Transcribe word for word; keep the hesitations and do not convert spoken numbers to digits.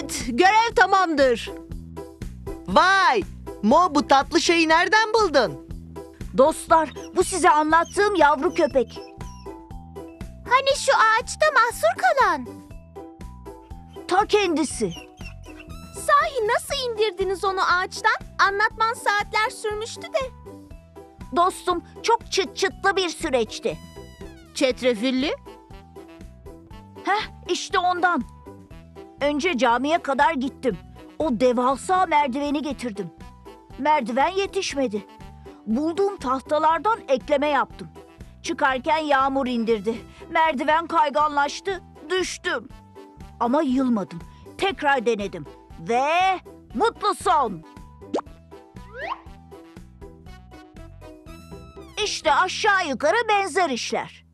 Evet, görev tamamdır. Vay! Mo, bu tatlı şeyi nereden buldun? Dostlar, bu size anlattığım yavru köpek. Hani şu ağaçta mahsur kalan? Ta kendisi. Sahi nasıl indirdiniz onu ağaçtan? Anlatman saatler sürmüştü de. Dostum, çok çıt çıtlı bir süreçti. Çetrefilli? Heh, işte ondan. Önce camiye kadar gittim. O devasa merdiveni getirdim. Merdiven yetişmedi. Bulduğum tahtalardan ekleme yaptım. Çıkarken yağmur indirdi. Merdiven kayganlaştı. Düştüm. Ama yılmadım. Tekrar denedim. Ve mutlu son. İşte aşağı yukarı benzer işler.